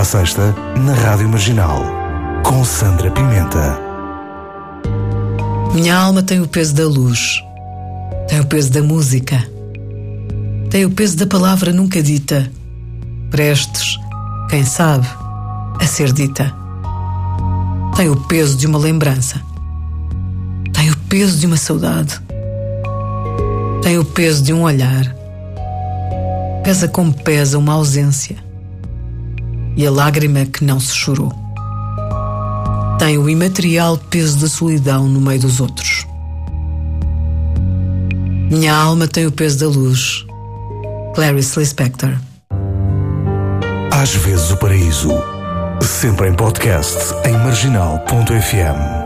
segunda à sexta, na Rádio Marginal, com Sandra Pimenta. Minha alma tem o peso da luz, tem o peso da música, tem o peso da palavra nunca dita, prestes, quem sabe, a ser dita. Tem o peso de uma lembrança, tem o peso de uma saudade, tem o peso de um olhar. Pesa como pesa uma ausência e a lágrima que não se chorou. Tem o imaterial peso da solidão no meio dos outros. Minha alma tem o peso da luz. Clarice Lispector. Às vezes o paraíso, sempre em podcast em marginal.fm.